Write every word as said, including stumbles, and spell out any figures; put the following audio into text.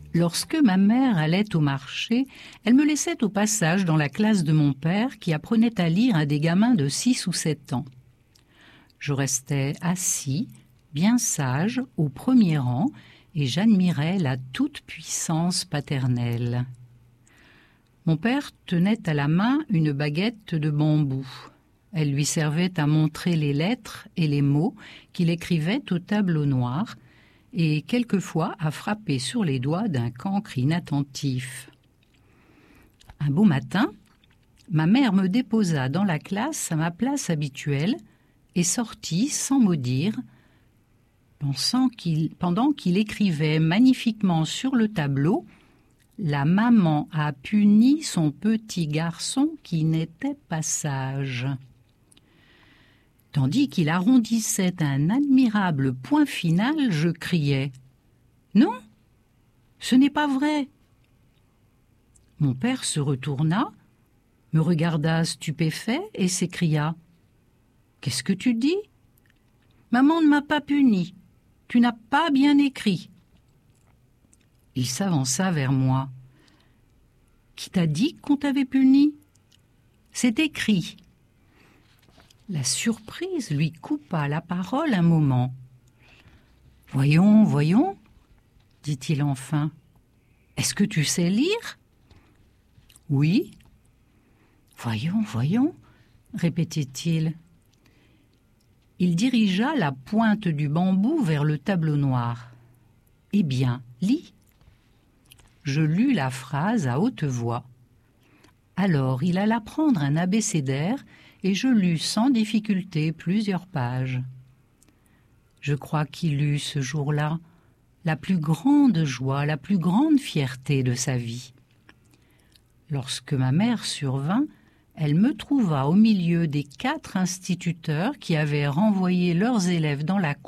Lorsque ma mère allait au marché, elle me laissait au passage dans la classe de mon père qui apprenait à lire à des gamins de six ou sept ans. Je restais assis, bien sage, au premier rang, et j'admirais la toute-puissance paternelle. Mon père tenait à la main une baguette de bambou. Elle lui servait à montrer les lettres et les mots qu'il écrivait au tableau noir et quelquefois à frapper sur les doigts d'un cancre inattentif. Un beau matin, ma mère me déposa dans la classe à ma place habituelle et sortit sans mot dire, pensant qu'il, pendant qu'il écrivait magnifiquement sur le tableau « La maman a puni son petit garçon qui n'était pas sage ». Tandis qu'il arrondissait un admirable point final, je criais « Non, ce n'est pas vrai !» Mon père se retourna, me regarda stupéfait et s'écria « Qu'est-ce que tu dis ? Maman ne m'a pas puni, tu n'as pas bien écrit. » Il s'avança vers moi. « Qui t'a dit qu'on t'avait puni ? C'est écrit. » La surprise lui coupa la parole un moment. « Voyons, voyons, » dit-il enfin. « Est-ce que tu sais lire ? » ?»« Oui. »« Voyons, voyons, » répétait-il. Il dirigea la pointe du bambou vers le tableau noir. « Eh bien, lis. » Je lus la phrase à haute voix. Alors il alla prendre un abécédaire et je lus sans difficulté plusieurs pages. Je crois qu'il eut ce jour-là la plus grande joie, la plus grande fierté de sa vie. Lorsque ma mère survint, elle me trouva au milieu des quatre instituteurs qui avaient renvoyé leurs élèves dans la cour